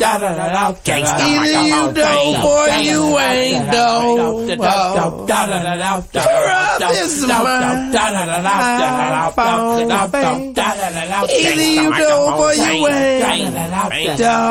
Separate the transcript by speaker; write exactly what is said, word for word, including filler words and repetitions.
Speaker 1: Either you dope or you ain't dope. This is my iPhone. Either you dope or you ain't dope.